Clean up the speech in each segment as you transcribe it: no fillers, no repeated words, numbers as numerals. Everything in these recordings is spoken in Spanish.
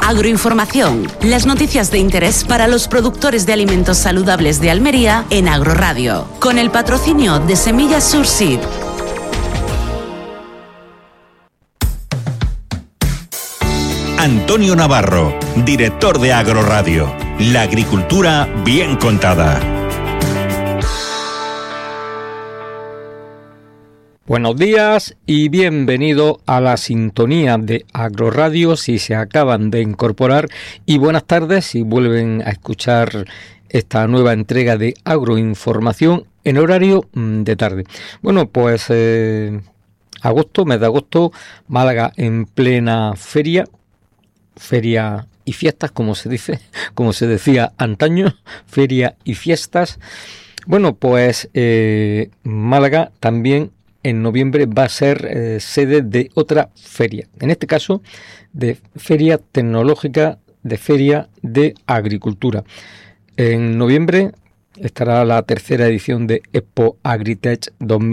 Agroinformación, las noticias de interés para los productores de alimentos saludables de Almería en Agroradio, con el patrocinio de Semillas Surseed. Antonio Navarro, director de Agroradio. La agricultura bien contada. Buenos días y bienvenido a la sintonía de Agroradio si se acaban de incorporar, y buenas tardes si vuelven a escuchar esta nueva entrega de Agroinformación en horario de tarde. Bueno, pues agosto, mes de agosto, Málaga en plena feria y fiestas, como se dice, como se decía antaño, feria y fiestas. Bueno, pues Málaga también en noviembre va a ser sede de otra feria, en este caso de feria tecnológica, de feria de agricultura. En noviembre estará la tercera edición de Expo Agritech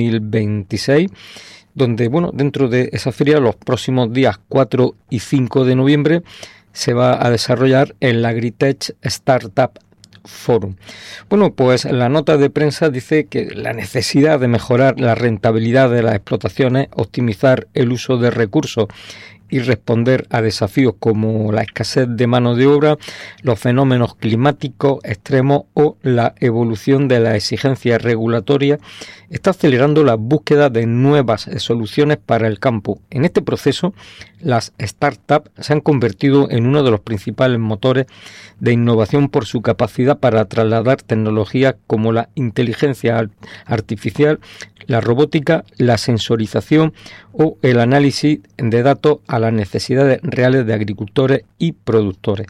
2026, donde, bueno, dentro de esa feria, los próximos días 4 y 5 de noviembre, se va a desarrollar el Agritech Startup Forum. Bueno, pues la nota de prensa dice que la necesidad de mejorar la rentabilidad de las explotaciones, optimizar el uso de recursos y responder a desafíos como la escasez de mano de obra, los fenómenos climáticos extremos o la evolución de las exigencias regulatorias, está acelerando la búsqueda de nuevas soluciones para el campo. En este proceso, las startups se han convertido en uno de los principales motores de innovación por su capacidad para trasladar tecnologías como la inteligencia artificial, la robótica, la sensorización o el análisis de datos a las necesidades reales de agricultores y productores.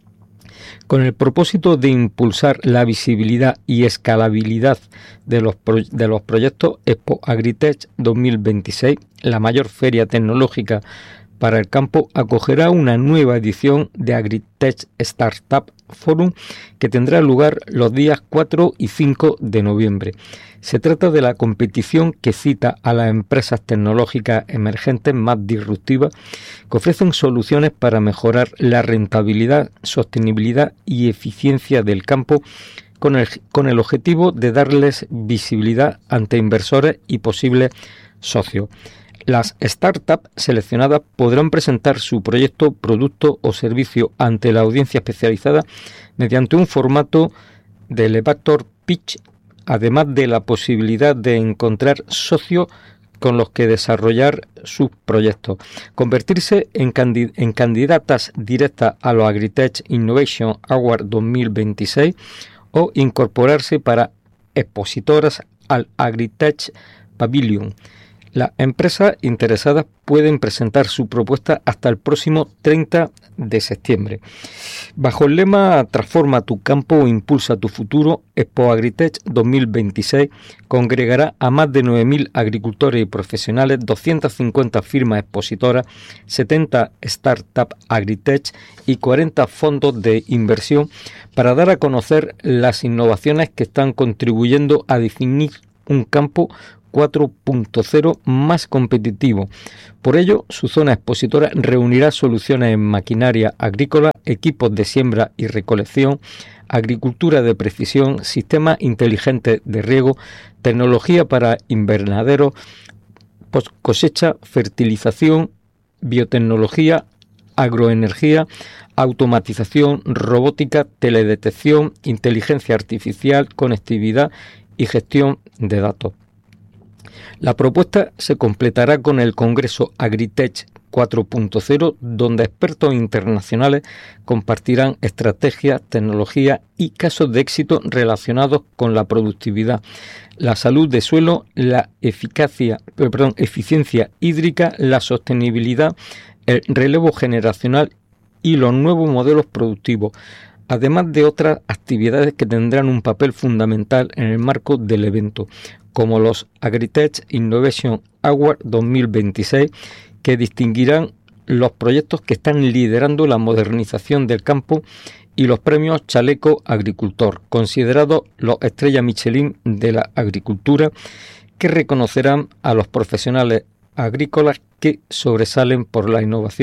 Con el propósito de impulsar la visibilidad y escalabilidad de los proyectos, Expo Agritech 2026, la mayor feria tecnológica para el campo, acogerá una nueva edición de Agritech Startup Forum que tendrá lugar los días 4 y 5 de noviembre. Se trata de la competición que cita a las empresas tecnológicas emergentes más disruptivas que ofrecen soluciones para mejorar la rentabilidad, sostenibilidad y eficiencia del campo con el objetivo de darles visibilidad ante inversores y posibles socios. Las startups seleccionadas podrán presentar su proyecto, producto o servicio ante la audiencia especializada mediante un formato de elevator pitch, además de la posibilidad de encontrar socios con los que desarrollar sus proyectos, convertirse en candidatas directas a los Agritech Innovation Award 2026 o incorporarse para expositoras al Agritech Pavilion. Las empresas interesadas pueden presentar su propuesta hasta el próximo 30 de septiembre. Bajo el lema Transforma tu campo, impulsa tu futuro, Expo Agritech 2026 congregará a más de 9.000 agricultores y profesionales, 250 firmas expositoras, 70 startups Agritech y 40 fondos de inversión para dar a conocer las innovaciones que están contribuyendo a definir un campo 4.0 más competitivo. Por ello, su zona expositora reunirá soluciones en maquinaria agrícola, equipos de siembra y recolección, agricultura de precisión, sistemas inteligentes de riego, tecnología para invernaderos, cosecha, fertilización, biotecnología, agroenergía, automatización, robótica, teledetección, inteligencia artificial, conectividad y gestión de datos. La propuesta se completará con el Congreso Agritech 4.0, donde expertos internacionales compartirán estrategias, tecnologías y casos de éxito relacionados con la productividad, la salud de suelo, la eficiencia hídrica, la sostenibilidad, el relevo generacional y los nuevos modelos productivos, además de otras actividades que tendrán un papel fundamental en el marco del evento, como los Agritech Innovation Award 2026, que distinguirán los proyectos que están liderando la modernización del campo, y los premios Chaleco Agricultor, considerados los estrellas Michelin de la agricultura, que reconocerán a los profesionales agrícolas que sobresalen por la innovación,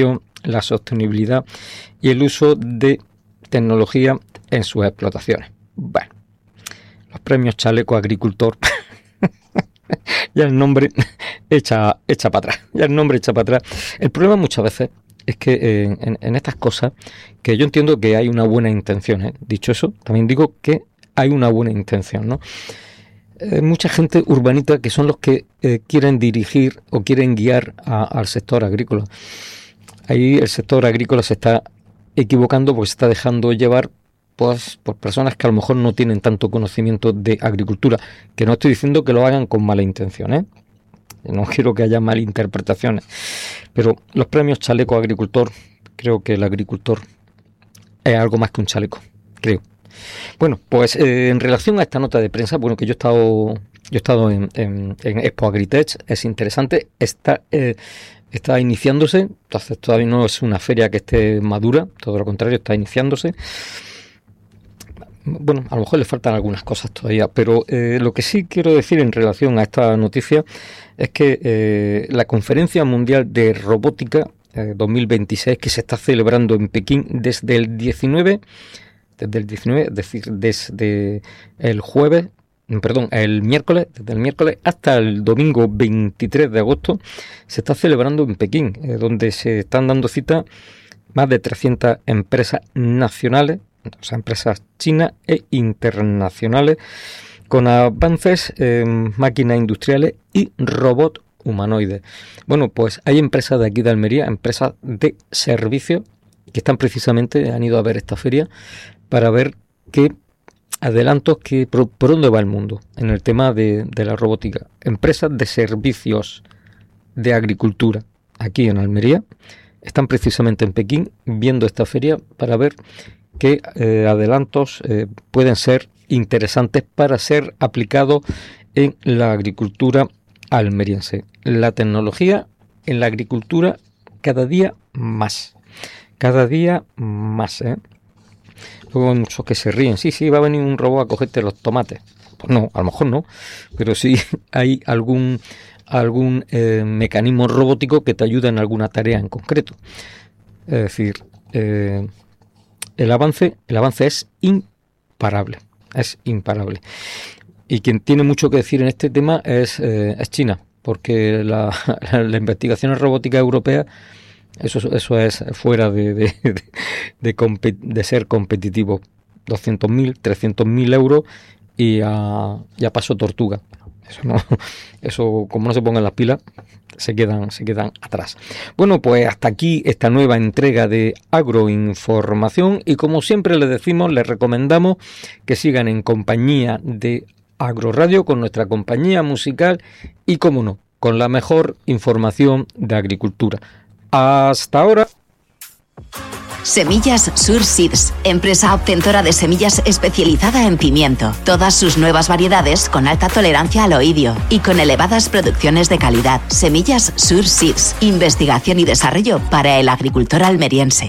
la sostenibilidad y el uso de tecnología en sus explotaciones. Bueno, los premios Chaleco Agricultor, ya el nombre echa para atrás, El problema muchas veces es que en estas cosas, que yo entiendo que hay una buena intención, dicho eso, también digo que hay una buena intención, ¿no? Mucha gente urbanita que son los que quieren dirigir o quieren guiar al sector agrícola. Ahí el sector agrícola se está equivocando porque se está dejando llevar pues por personas que a lo mejor no tienen tanto conocimiento de agricultura, que no estoy diciendo que lo hagan con mala intención, no quiero que haya malinterpretaciones, pero los premios Chaleco Agricultor, creo que el agricultor es algo más que un chaleco, creo. Bueno, pues en relación a esta nota de prensa, bueno, que yo he estado en Expo Agritech, es interesante, está iniciándose, entonces todavía no es una feria que esté madura, todo lo contrario, está iniciándose. Bueno, a lo mejor le faltan algunas cosas todavía, pero lo que sí quiero decir en relación a esta noticia es que la Conferencia Mundial de Robótica 2026, que se está celebrando en Pekín desde el 19, es decir, desde el miércoles hasta el domingo 23 de agosto, se está celebrando en Pekín, donde se están dando cita más de 300 empresas nacionales, o sea, empresas chinas e internacionales, con avances en máquinas industriales y robots humanoides. Bueno, pues hay empresas de aquí de Almería, empresas de servicio, que han ido a ver esta feria para ver qué adelantos, por dónde va el mundo en el tema de la robótica. Empresas de servicios de agricultura aquí en Almería están precisamente en Pekín viendo esta feria para ver qué adelantos pueden ser interesantes para ser aplicados en la agricultura almeriense. La tecnología en la agricultura cada día más. Luego hay muchos que se ríen. Sí, va a venir un robot a cogerte los tomates. Pues no, a lo mejor no, pero sí hay algún mecanismo robótico que te ayuda en alguna tarea en concreto. Es decir, el avance es imparable. Y quien tiene mucho que decir en este tema es China, porque la investigación en robótica europea, eso es fuera de ser competitivo. 200.000, 300.000 euros y a paso tortuga. Eso como no se pongan las pilas, se quedan atrás. Bueno, pues hasta aquí esta nueva entrega de Agroinformación, y como siempre les decimos, les recomendamos que sigan en compañía de Agroradio, con nuestra compañía musical y, como no, con la mejor información de agricultura. Hasta ahora. Semillas Sur Seeds, empresa obtentora de semillas especializada en pimiento. Todas sus nuevas variedades con alta tolerancia al oidio y con elevadas producciones de calidad. Semillas Sur Seeds, investigación y desarrollo para el agricultor almeriense.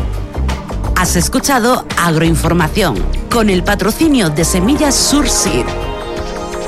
Has escuchado Agroinformación con el patrocinio de Semillas Sur Seeds.